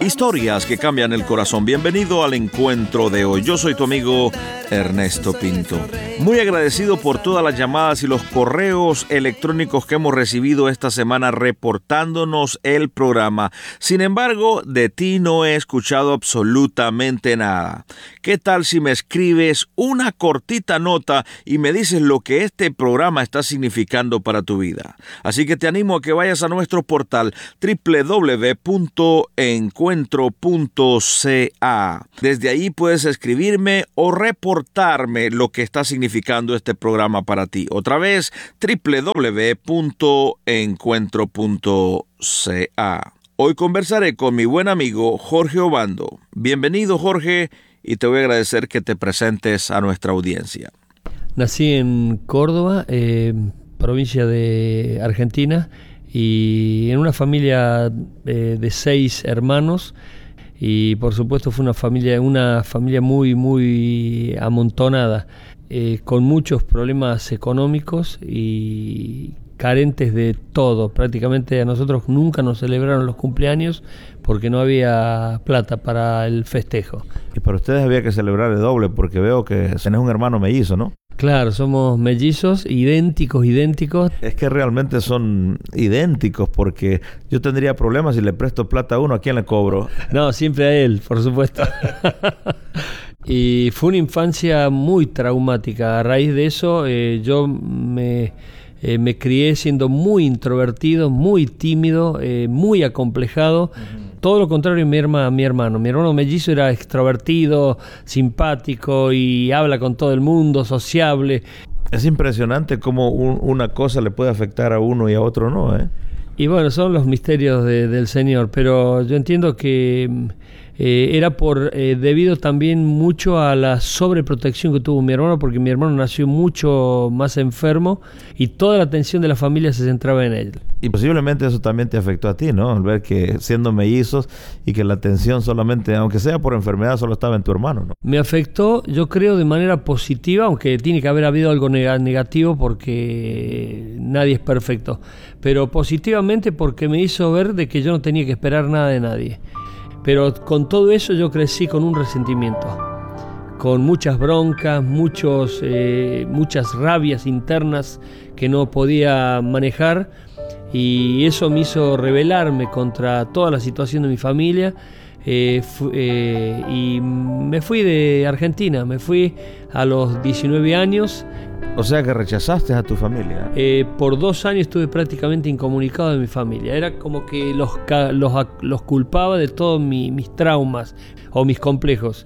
Historias que cambian el corazón. Bienvenido al encuentro de hoy. Yo soy tu amigo Ernesto Pinto. Muy agradecido por todas las llamadas y los correos electrónicos que hemos recibido esta semana reportándonos el programa. Sin embargo, de ti no he escuchado absolutamente nada. ¿Qué tal si me escribes una cortita nota y me dices lo que este programa está significando para tu vida? Así que te animo a que vayas a nuestro portal www.encuentro.ca. Desde ahí puedes escribirme o reportarme lo que está significando este programa para ti. Otra vez, www.encuentro.ca. Hoy conversaré con mi buen amigo Jorge Obando. Bienvenido, Jorge, y te voy a agradecer que te presentes a nuestra audiencia. Nací en Córdoba, provincia de Argentina, y en una familia de 6 hermanos, y por supuesto fue una familia muy amontonada, con muchos problemas económicos y carentes de todo. Prácticamente a nosotros nunca nos celebraron los cumpleaños porque no había plata para el festejo. Y para ustedes había que celebrar el doble, porque veo que tenés un hermano mellizo, ¿no? Claro, somos mellizos, idénticos. Es que realmente son idénticos, porque yo tendría problemas si le presto plata a uno, ¿a quién le cobro? No, siempre a él, por supuesto. Y fue una infancia muy traumática. A raíz de eso, yo me crié siendo muy introvertido, muy tímido, muy acomplejado. Todo lo contrario mi hermano. Mi hermano mellizo era extrovertido, simpático y habla con todo el mundo, sociable. Es impresionante cómo una cosa le puede afectar a uno y a otro no, ¿eh? Y bueno, son los misterios del Señor, pero yo entiendo que era debido también mucho a la sobreprotección que tuvo mi hermano, porque mi hermano nació mucho más enfermo y toda la atención de la familia se centraba en él. Y posiblemente eso también te afectó a ti, ¿no? Al ver que siendo mellizos y que la atención solamente, aunque sea por enfermedad, solo estaba en tu hermano, ¿no? Me afectó, yo creo, de manera positiva, aunque tiene que haber habido algo negativo porque nadie es perfecto, pero positivamente porque me hizo ver de que yo no tenía que esperar nada de nadie. Pero con todo eso yo crecí con un resentimiento, con muchas broncas, muchas rabias internas que no podía manejar, y eso me hizo rebelarme contra toda la situación de mi familia, y me fui de Argentina, me fui a los 19 años. O sea que rechazaste a tu familia. Por 2 años estuve prácticamente incomunicado de mi familia. Era como que los culpaba de todos mis traumas o mis complejos.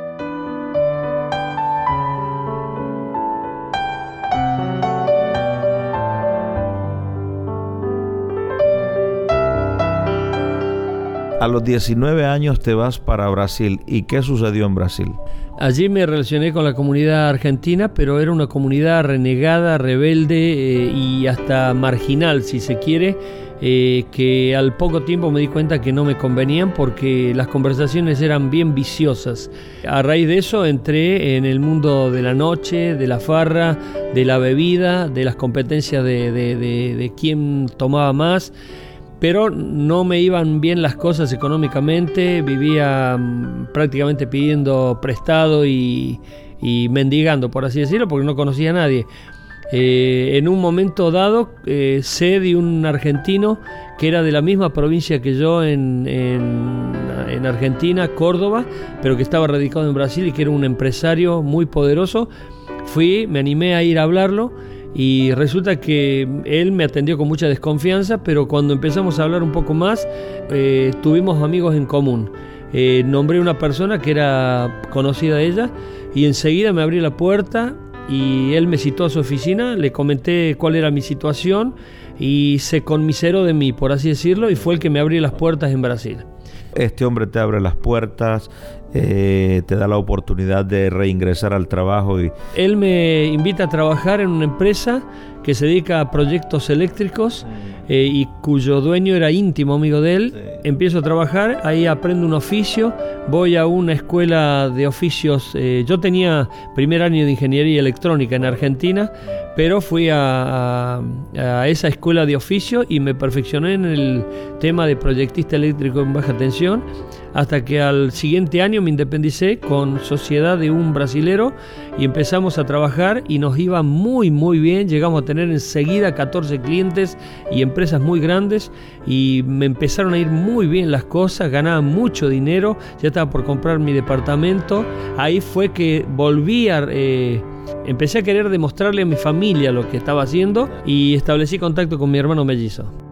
A los 19 años te vas para Brasil. ¿Y qué sucedió en Brasil? Allí me relacioné con la comunidad argentina, pero era una comunidad renegada, rebelde y hasta marginal, si se quiere, que al poco tiempo me di cuenta que no me convenían porque las conversaciones eran bien viciosas. A raíz de eso entré en el mundo de la noche, de la farra, de la bebida, de las competencias de quién tomaba más. Pero no me iban bien las cosas económicamente, vivía prácticamente pidiendo prestado y mendigando, por así decirlo, porque no conocía a nadie. En un momento dado sé de un argentino que era de la misma provincia que yo en Argentina, Córdoba, pero que estaba radicado en Brasil y que era un empresario muy poderoso. Me animé a ir a hablarlo. Y resulta que él me atendió con mucha desconfianza, pero cuando empezamos a hablar un poco más, tuvimos amigos en común. Nombré una persona que era conocida de ella y enseguida me abrió la puerta y él me citó a su oficina, le comenté cuál era mi situación y se conmiseró de mí, por así decirlo, y fue el que me abrió las puertas en Brasil. Este hombre te abre las puertas, te da la oportunidad de reingresar al trabajo. Él me invita a trabajar en una empresa que se dedica a proyectos eléctricos y cuyo dueño era íntimo amigo de él. Empiezo a trabajar, ahí aprendo un oficio, voy a una escuela de oficios. Yo tenía primer año de ingeniería electrónica en Argentina, pero fui a esa escuela de oficio y me perfeccioné en el tema de proyectista eléctrico en baja tensión, hasta que al siguiente año me independicé con sociedad de un brasilero y empezamos a trabajar y nos iba muy bien. Llegamos a tener enseguida 14 clientes y empresas muy grandes y me empezaron a ir muy bien las cosas, ganaba mucho dinero, ya estaba por comprar mi departamento. Ahí fue que volví empecé a querer demostrarle a mi familia lo que estaba haciendo y establecí contacto con mi hermano mellizo.